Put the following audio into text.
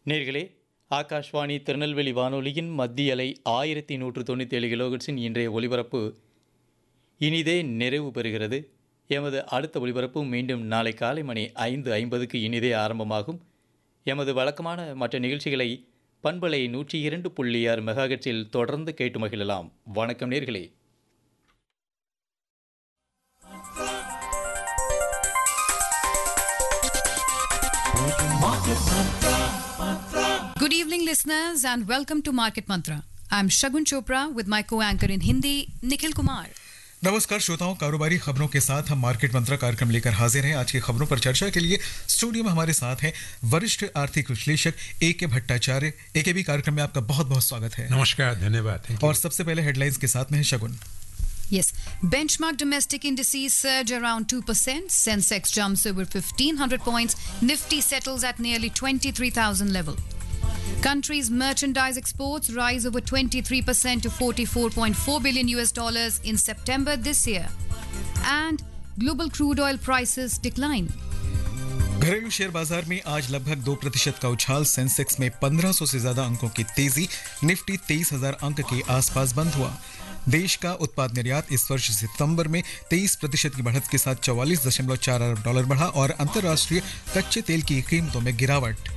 நேர்களே, ஆகாஷ்வாணி திருநெல்வேலி வானொலியின் மத்திய அலை 1197 கிலோஹெர்ட்ஸின் இன்றைய ஒலிபரப்பு இனிதே நிறைவு பெறுகிறது. எமது அடுத்த ஒலிபரப்பு மீண்டும் நாளை காலை மணி 5:50க்கு இனிதே ஆரம்பமாகும். எமது வழக்கமான மற்ற நிகழ்ச்சிகளை பண்பலை 102.6 மெகாஹெர்ட்ஸில் தொடர்ந்து கேட்டு மகிழலாம். வணக்கம் நேர்களே. Good evening, listeners, and welcome to Market Mantra. I'm Shagun Chopra with my co-anchor in Hindi, Nikhil Kumar. नमस्कार श्रोताओं, कारोबारी खबरों के साथ हम मार्केट मंत्रा कार्यक्रम लेकर हाजिर हैं। आज की खबरों पर चर्चा के लिए स्टूडियो में हमारे साथ हैं वरिष्ठ आर्थिक विश्लेषक A.K. भट्टाचार्य। AKB कार्यक्रम में आपका बहुत बहुत स्वागत है। नमस्कार, धन्यवाद। और सबसे पहले हेडलाइंस के साथ में है शगुन। Yes, benchmark domestic indices surge around 2%. Sensex jumps over 1,500 points. Nifty settles at nearly 23,000 level. Country's merchandise exports rise over 23% to $44.4 billion in September this year. And global crude oil prices decline. घरेलू share बाजार में आज लगभग 2% का उछाल। Sensex में 1500 से ज्यादा अंकों की तेजी। निफ्टी 23,000 अंक के आसपास बंद हुआ। देश का उत्पाद निर्यात इस वर्ष सितंबर में 23% की बढ़त के साथ $44.4 अरब बढ़ा और अंतर्राष्ट्रीय कच्चे तेल की कीमतों में गिरावट।